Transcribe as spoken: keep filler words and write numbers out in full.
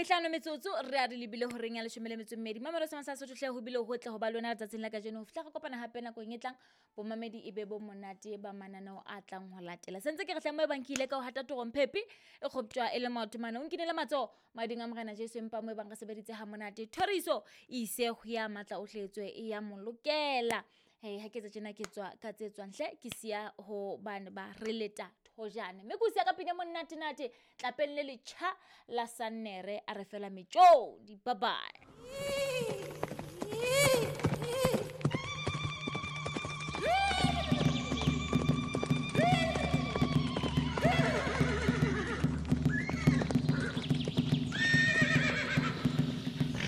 lehlano metsotso re a re lebile ho reng ya leshome le metso e mmedi mamelo sa Sesotho hle ho bile ho tle ho ba lona tsatsing la kajeno ho fihla re kopana hape nakong e tlang bo mamedi e be bo monate ba mananeo a tlang ho latela sentse ke re hlamo e bang ke ile ka ho hata torong phepi e khoptwa e le maoto mana o nkinele matso mading a morena Jesu empa mo e bang re sebeditse ha monate thoriso ise ho ya matla o hletswe e ya molokela. Hey, ha ke tsa tjena ke tswa ka tse tswang hle ke sia ho bana ba releta hojane me kusia ka pina monate nate tlapelle le cha la sanere a re fela metjodi bye bye.